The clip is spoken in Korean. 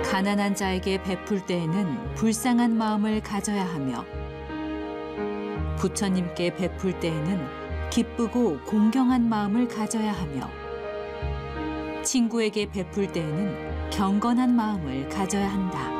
가난한 자에게 베풀 때에는 불쌍한 마음을 가져야 하며 부처님께 베풀 때에는 기쁘고 공경한 마음을 가져야 하며 친구에게 베풀 때에는 경건한 마음을 가져야 한다.